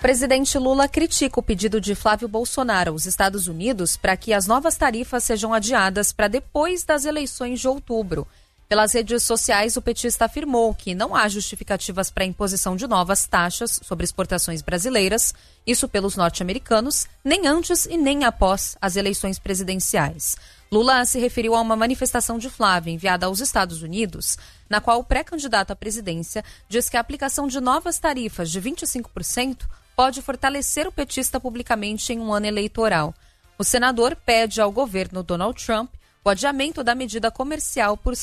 presidente Lula critica o pedido de Flávio Bolsonaro aos Estados Unidos para que as novas tarifas sejam adiadas para depois das eleições de outubro. Pelas redes sociais, o petista afirmou que não há justificativas para a imposição de novas taxas sobre exportações brasileiras, isso pelos norte-americanos, nem antes e nem após as eleições presidenciais. Lula se referiu a uma manifestação de Flávio enviada aos Estados Unidos, na qual o pré-candidato à presidência diz que a aplicação de novas tarifas de 25% pode fortalecer o petista publicamente em um ano eleitoral. O senador pede ao governo Donald Trump o adiamento da medida comercial por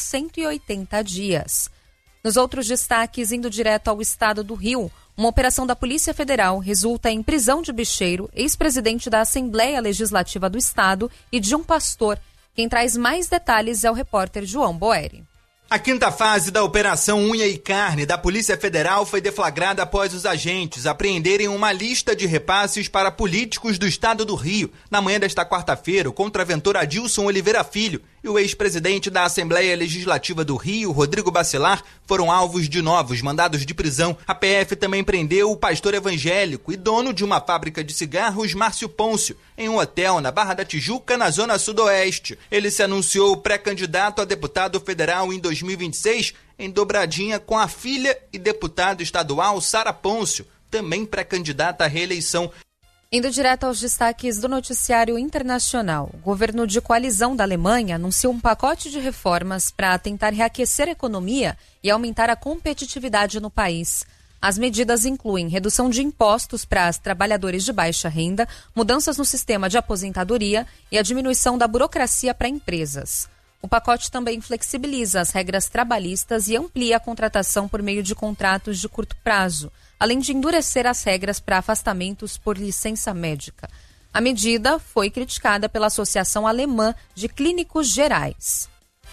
180 dias. Nos outros destaques, indo direto ao estado do Rio, uma operação da Polícia Federal resulta em prisão de Bicheiro, ex-presidente da Assembleia Legislativa do Estado, e de um pastor. Quem traz mais detalhes é o repórter João Boeri. A quinta fase da Operação Unha e Carne da Polícia Federal foi deflagrada após os agentes apreenderem uma lista de repasses para políticos do estado do Rio. Na manhã desta quarta-feira, o contraventor Adilson Oliveira Filho e o ex-presidente da Assembleia Legislativa do Rio, Rodrigo Bacelar, foram alvos de novos mandados de prisão. A PF também prendeu o pastor evangélico e dono de uma fábrica de cigarros, Márcio Pôncio, em um hotel na Barra da Tijuca, na zona sudoeste. Ele se anunciou pré-candidato a deputado federal em 2026, em dobradinha com a filha e deputada estadual Sara Pôncio, também pré-candidata à reeleição. Indo direto aos destaques do noticiário internacional, o governo de coalizão da Alemanha anunciou um pacote de reformas para tentar reaquecer a economia e aumentar a competitividade no país. As medidas incluem redução de impostos para os trabalhadores de baixa renda, mudanças no sistema de aposentadoria e a diminuição da burocracia para empresas. O pacote também flexibiliza as regras trabalhistas e amplia a contratação por meio de contratos de curto prazo, além de endurecer as regras para afastamentos por licença médica. A medida foi criticada pela Associação Alemã de Clínicos Gerais.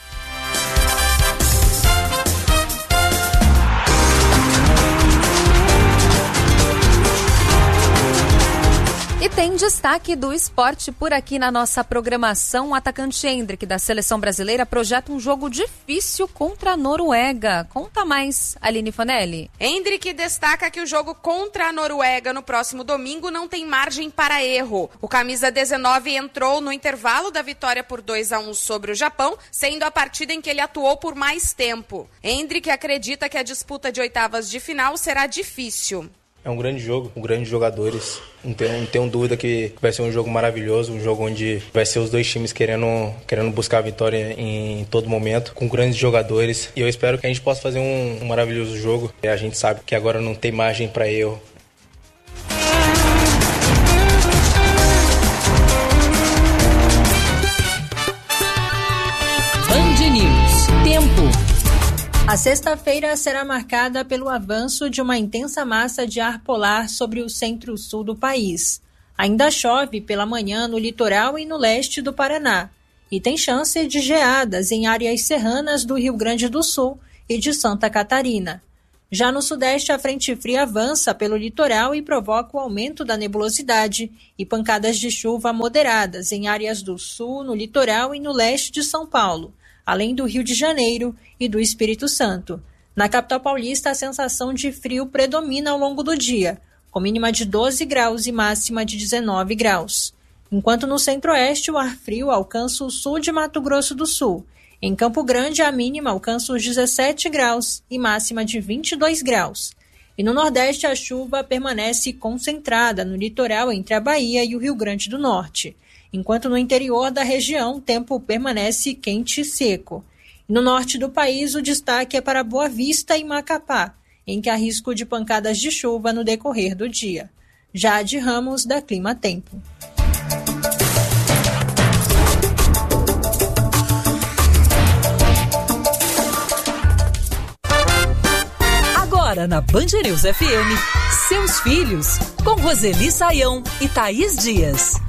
E tem destaque do esporte por aqui na nossa programação. O atacante Hendrick, da seleção brasileira, projeta um jogo difícil contra a Noruega. Conta mais, Aline Fanelli. Hendrick destaca que o jogo contra a Noruega no próximo domingo não tem margem para erro. O camisa 19 entrou no intervalo da vitória por 2-1 sobre o Japão, sendo a partida em que ele atuou por mais tempo. Hendrick acredita que a disputa de oitavas de final será difícil. É um grande jogo, com grandes jogadores. Não tenho dúvida que vai ser um jogo maravilhoso, um jogo onde vai ser os dois times querendo buscar a vitória em todo momento, com grandes jogadores. E eu espero que a gente possa fazer um maravilhoso jogo. A gente sabe que agora não tem margem para erro. Band News. Tempo. A sexta-feira será marcada pelo avanço de uma intensa massa de ar polar sobre o centro-sul do país. Ainda chove pela manhã no litoral e no leste do Paraná. E tem chance de geadas em áreas serranas do Rio Grande do Sul e de Santa Catarina. Já no sudeste, a frente fria avança pelo litoral e provoca o aumento da nebulosidade e pancadas de chuva moderadas em áreas do sul, no litoral e no leste de São Paulo, além do Rio de Janeiro e do Espírito Santo. Na capital paulista, a sensação de frio predomina ao longo do dia, com mínima de 12 graus e máxima de 19 graus. Enquanto no centro-oeste, o ar frio alcança o sul de Mato Grosso do Sul. Em Campo Grande, a mínima alcança os 17 graus e máxima de 22 graus. E no nordeste, a chuva permanece concentrada no litoral entre a Bahia e o Rio Grande do Norte, enquanto no interior da região o tempo permanece quente e seco. No norte do país, o destaque é para Boa Vista e Macapá, em que há risco de pancadas de chuva no decorrer do dia. Jade Ramos, da Clima Tempo. Agora na Band News FM, seus filhos, com Roseli Saião e Thaís Dias.